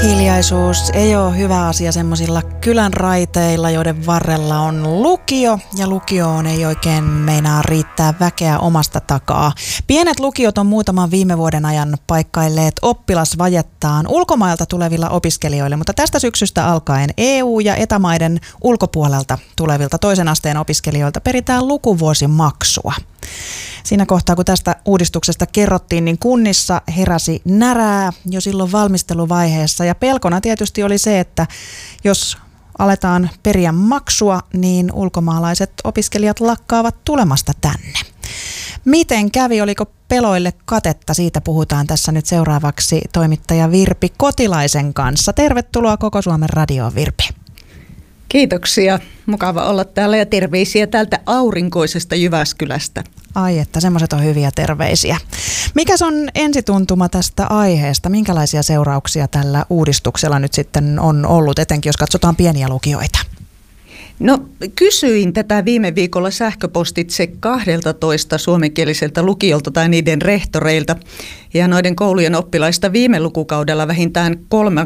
Hiljaisuus ei ole hyvä asia semmoisilla kylän raiteilla, joiden varrella on lukio, ja lukioon ei oikein meinaa riittää väkeä omasta takaa. Pienet lukiot on muutaman viime vuoden ajan paikkailleet oppilasvajettaan ulkomailta tulevilla opiskelijoille, mutta tästä syksystä alkaen EU- ja etämaiden ulkopuolelta tulevilta toisen asteen opiskelijoilta peritään lukuvuosimaksua. Siinä kohtaa, kun tästä uudistuksesta kerrottiin, niin kunnissa heräsi närää jo silloin valmisteluvaiheessa. Ja pelkona tietysti oli se, että jos aletaan periä maksua, niin ulkomaalaiset opiskelijat lakkaavat tulemasta tänne. Miten kävi? Oliko peloille katetta? Siitä puhutaan tässä nyt seuraavaksi toimittaja Virpi Kotilaisen kanssa. Tervetuloa Koko Suomen radioon, Virpi. Kiitoksia. Mukava olla täällä ja terveisiä täältä aurinkoisesta Jyväskylästä. Ai että, semmoiset on hyviä terveisiä. Mikäs on ensituntuma tästä aiheesta? Minkälaisia seurauksia tällä uudistuksella nyt sitten on ollut, etenkin jos katsotaan pieniä lukioita? No, kysyin tätä viime viikolla sähköpostitse 12 suomenkieliseltä lukiolta tai niiden rehtoreilta. Ja noiden koulujen oppilaista viime lukukaudella vähintään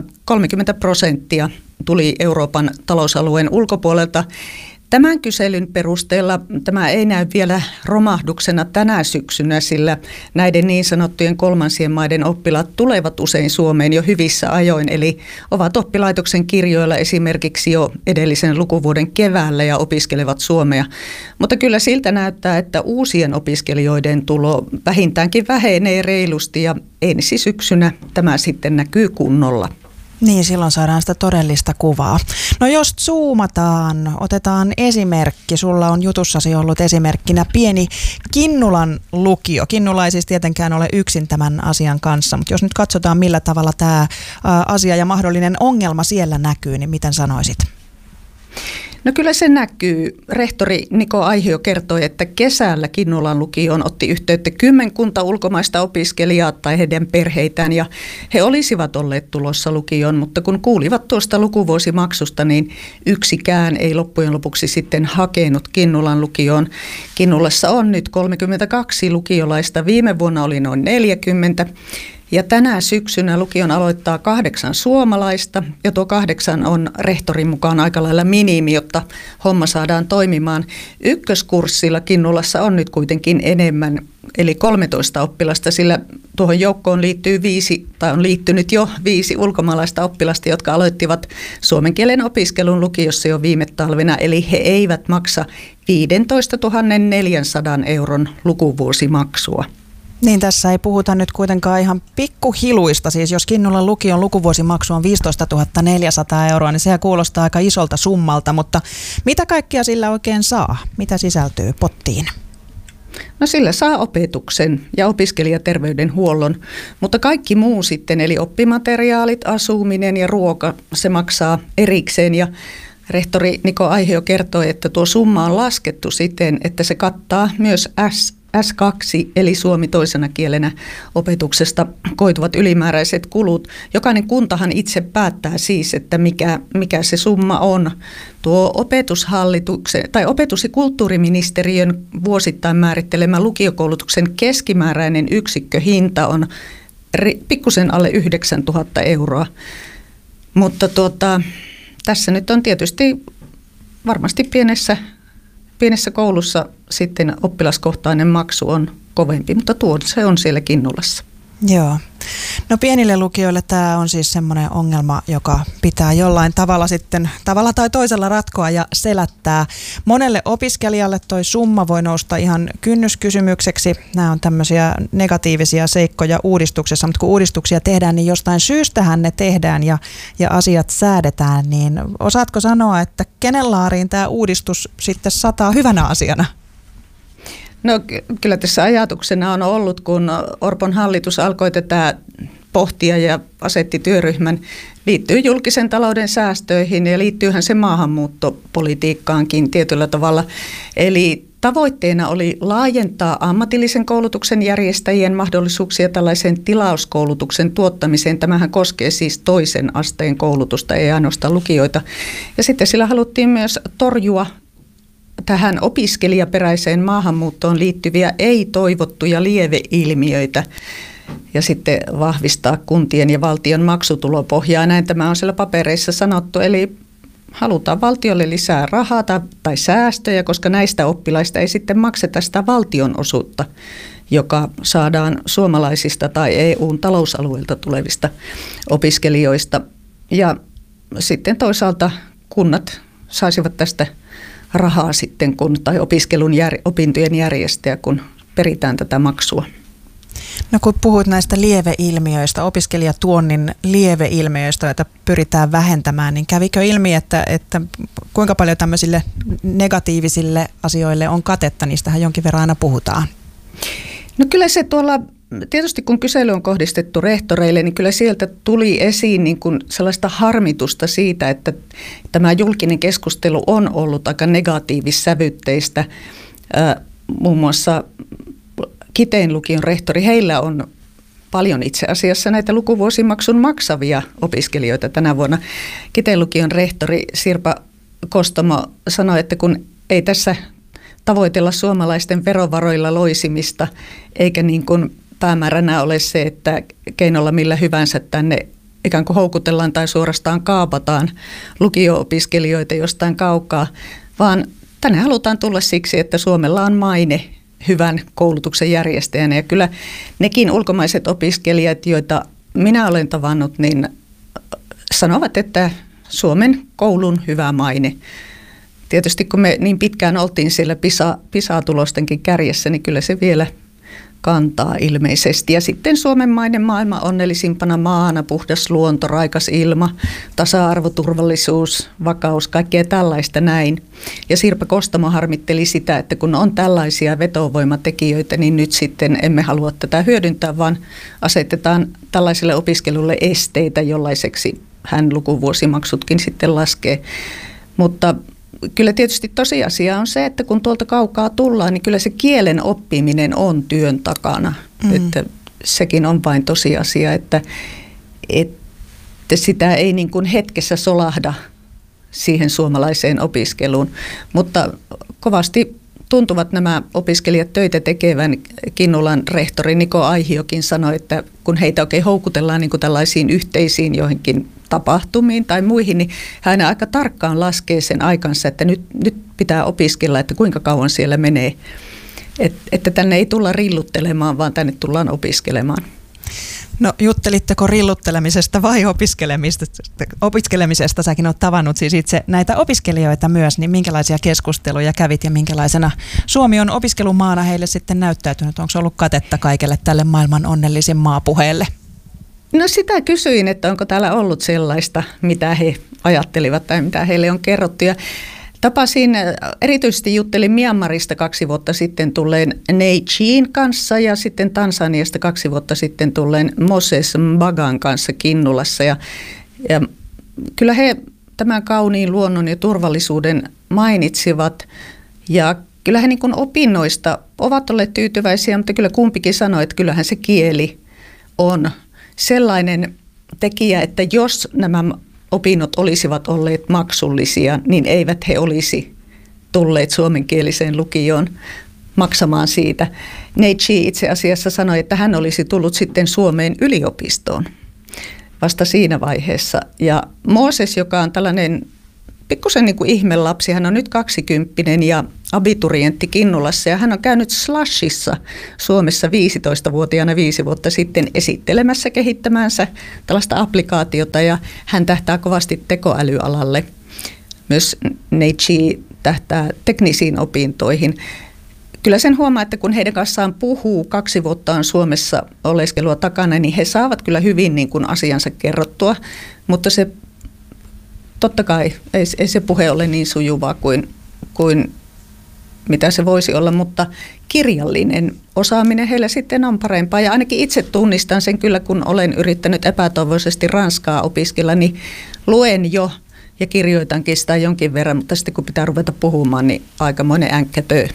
30% tuli Euroopan talousalueen ulkopuolelta. Tämän kyselyn perusteella tämä ei näy vielä romahduksena tänä syksynä, sillä näiden niin sanottujen kolmansien maiden oppilaat tulevat usein Suomeen jo hyvissä ajoin, eli ovat oppilaitoksen kirjoilla esimerkiksi jo edellisen lukuvuoden keväällä ja opiskelevat suomea. Mutta kyllä siltä näyttää, että uusien opiskelijoiden tulo vähintäänkin vähenee reilusti ja ensi syksynä tämä sitten näkyy kunnolla. Niin, silloin saadaan sitä todellista kuvaa. No jos zoomataan, otetaan esimerkki. Sulla on jutussasi ollut esimerkkinä pieni Kinnulan lukio. Kinnula ei siis tietenkään ole yksin tämän asian kanssa, mutta jos nyt katsotaan millä tavalla tämä asia ja mahdollinen ongelma siellä näkyy, niin miten sanoisit? No kyllä se näkyy. Rehtori Niko Aihio kertoi, että kesällä Kinnulan lukioon otti yhteyttä 10 ulkomaista opiskelijaa tai heidän perheitään ja he olisivat olleet tulossa lukioon, mutta kun kuulivat tuosta lukuvuosimaksusta, niin yksikään ei loppujen lopuksi sitten hakenut Kinnulan lukioon. Kinnulassa on nyt 32 lukiolaista, viime vuonna oli noin 40. Ja tänä syksynä lukion aloittaa 8 suomalaista ja tuo 8 on rehtorin mukaan aika lailla minimi, jotta homma saadaan toimimaan. Ykköskurssilla Kinnulassa on nyt kuitenkin enemmän, eli 13 oppilasta, sillä tuohon joukkoon liittyy 5 tai on liittynyt jo 5 ulkomaalaista oppilasta, jotka aloittivat suomen kielen opiskelun lukiossa jo viime talvena, eli he eivät maksa 15 400 euron lukuvuosimaksua. Niin, tässä ei puhuta nyt kuitenkaan ihan pikkuhiluista. Siis jos Kinnulan lukion lukuvuosimaksu on 15 400 euroa, niin sehän kuulostaa aika isolta summalta. Mutta mitä kaikkia sillä oikein saa? Mitä sisältyy pottiin? No sillä saa opetuksen ja opiskelijaterveydenhuollon, mutta kaikki muu sitten, eli oppimateriaalit, asuminen ja ruoka, se maksaa erikseen. Ja rehtori Niko Aihio kertoi, että tuo summa on laskettu siten, että se kattaa myös S2 eli suomi toisena kielenä opetuksesta koituvat ylimääräiset kulut. Jokainen kuntahan itse päättää siis, että mikä se summa on. Tuo opetushallituksen tai opetus- ja kulttuuriministeriön vuosittain määrittelemä lukiokoulutuksen keskimääräinen yksikköhinta on pikkusen alle 9 000 euroa. Mutta tässä nyt on tietysti varmasti pienessä koulussa sitten oppilaskohtainen maksu on kovempi, mutta se on siellä Kinnulassa. Joo. No pienille lukioille tämä on siis semmoinen ongelma, joka pitää jollain tavalla sitten tavalla tai toisella ratkoa ja selättää. Monelle opiskelijalle toi summa voi nousta ihan kynnyskysymykseksi. Nämä on tämmöisiä negatiivisia seikkoja uudistuksessa, mutta kun uudistuksia tehdään, niin jostain syystähän ne tehdään ja asiat säädetään. Niin osaatko sanoa, että kenen laariin tämä uudistus sitten sataa hyvänä asiana? No kyllä tässä ajatuksena on ollut, kun Orpon hallitus alkoi tätä pohtia ja asetti työryhmän, liittyy julkisen talouden säästöihin ja liittyyhän se maahanmuuttopolitiikkaankin tietyllä tavalla. Eli tavoitteena oli laajentaa ammatillisen koulutuksen järjestäjien mahdollisuuksia tällaisen tilauskoulutuksen tuottamiseen. Tämähän koskee siis toisen asteen koulutusta, ei ainoastaan lukioita. Ja sitten sillä haluttiin myös torjua tähän opiskelijaperäiseen maahanmuuttoon liittyviä ei-toivottuja lieveilmiöitä. ja sitten vahvistaa kuntien ja valtion maksutulopohjaa. Näin tämä on siellä papereissa sanottu, eli halutaan valtiolle lisää rahaa tai säästöjä, koska näistä oppilaista ei sitten makseta sitä valtion osuutta, joka saadaan suomalaisista tai EUn talousalueelta tulevista opiskelijoista. Ja sitten toisaalta kunnat saisivat tästä rahaa sitten, tai opintojen järjestäjä, kun peritään tätä maksua. No kun puhuit näistä lieveilmiöistä, opiskelijatuonnin lieveilmiöistä, joita pyritään vähentämään, niin kävikö ilmi, että kuinka paljon tämmöisille negatiivisille asioille on katetta? Niistähän jonkin verran aina puhutaan. No kyllä se tuolla, tietysti kun kysely on kohdistettu rehtoreille, niin kyllä sieltä tuli esiin niin kuin sellaista harmitusta siitä, että tämä julkinen keskustelu on ollut aika negatiivissävytteistä. Muun muassa Kiteen lukion rehtori, heillä on paljon itse asiassa näitä lukuvuosimaksun maksavia opiskelijoita tänä vuonna. Kiteen lukion rehtori Sirpa Kostomo sanoi, että kun ei tässä tavoitella suomalaisten verovaroilla loisimista, eikä niin kuin päämääränä ole se, että keinolla millä hyvänsä tänne ikään kuin houkutellaan tai suorastaan kaapataan lukio-opiskelijoita jostain kaukaa, vaan tänne halutaan tulla siksi, että Suomella on maine hyvän koulutuksen järjestäjänä. Ja kyllä nekin ulkomaiset opiskelijat, joita minä olen tavannut, niin sanovat, että Suomen koulun hyvä maine. Tietysti kun me niin pitkään oltiin siellä PISA-tulostenkin kärjessä, niin kyllä se vielä kantaa ilmeisesti. Ja sitten Suomen maine maailman onnellisimpana maana, puhdas luonto, raikas ilma, tasa-arvo, turvallisuus, vakaus, kaikkea tällaista näin. Ja Sirpa Kostomo harmitteli sitä, että kun on tällaisia vetovoimatekijöitä, niin nyt sitten emme halua tätä hyödyntää, vaan asetetaan tällaiselle opiskelulle esteitä, jollaiseksi hän lukuvuosimaksutkin sitten laskee. Mutta kyllä tietysti tosiasia on se, että kun tuolta kaukaa tullaan, niin kyllä se kielen oppiminen on työn takana. Että sekin on vain tosiasia, että sitä ei niin kuin hetkessä solahda siihen suomalaiseen opiskeluun. Mutta kovasti tuntuvat nämä opiskelijat töitä tekevän. Kinnulan rehtori Niko Aihiokin sanoi, että kun heitä oikein houkutellaan niin kuin tällaisiin yhteisiin joihinkin tapahtumiin tai muihin, niin hän aika tarkkaan laskee sen aikansa, että nyt pitää opiskella, että kuinka kauan siellä menee. Että tänne ei tulla rilluttelemaan, vaan tänne tullaan opiskelemaan. No juttelitteko rilluttelemisesta vai opiskelemisesta? Säkin olet tavannut siis itse näitä opiskelijoita myös, niin minkälaisia keskusteluja kävit ja minkälaisena Suomi on opiskelumaana heille sitten näyttäytynyt? Onko ollut katetta kaikelle tälle maailman onnellisin maapuheelle? No sitä kysyin, että onko täällä ollut sellaista, mitä he ajattelivat tai mitä heille on kerrottu. Ja tapasin, erityisesti juttelin Myanmarista 2 vuotta sitten tulleen Nei Chiin kanssa ja sitten Tansaniasta 2 vuotta sitten tulleen Moses Mbagan kanssa Kinnulassa. Ja kyllä he tämän kauniin luonnon ja turvallisuuden mainitsivat ja kyllä he niin kuin opinnoista ovat olleet tyytyväisiä, mutta kyllä kumpikin sanoi, että kyllähän se kieli on sellainen tekijä, että jos nämä opinnot olisivat olleet maksullisia, niin eivät he olisi tulleet suomenkieliseen lukioon maksamaan siitä. Nei Chi itse asiassa sanoi, että hän olisi tullut sitten Suomeen yliopistoon vasta siinä vaiheessa. Ja Mooses, joka on tällainen pikkusen niin kuin ihmelapsi, hän on nyt 20 ja abiturientti Kinnulassa ja hän on käynyt Slashissa Suomessa 15-vuotiaana 5 vuotta sitten esittelemässä kehittämäänsä tällaista applikaatiota ja hän tähtää kovasti tekoälyalalle. Myös Nei Chi tähtää teknisiin opintoihin. Kyllä sen huomaa, että kun heidän kanssaan puhuu 2 vuottaan Suomessa oleskelua takana, niin he saavat kyllä hyvin niin kuin asiansa kerrottua, mutta se totta kai ei se puhe ole niin sujuvaa kuin mitä se voisi olla, mutta kirjallinen osaaminen heillä sitten on parempaa. Ja ainakin itse tunnistan sen kyllä, kun olen yrittänyt epätoivoisesti ranskaa opiskella, niin luen jo ja kirjoitankin sitä jonkin verran, mutta sitten kun pitää ruveta puhumaan, niin aikamoinen änkkätö.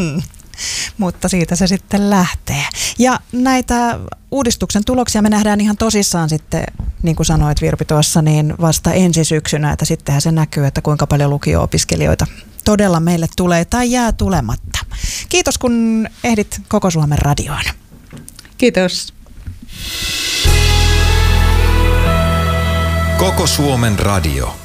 Mutta siitä se sitten lähtee. Ja näitä uudistuksen tuloksia me nähdään ihan tosissaan sitten, niin kuin sanoit Virpi tuossa, niin vasta ensi syksynä, että sittenhän se näkyy, että kuinka paljon lukio-opiskelijoita todella meille tulee tai jää tulematta. Kiitos kun ehdit Koko Suomen radioon. Kiitos. Koko Suomen radio.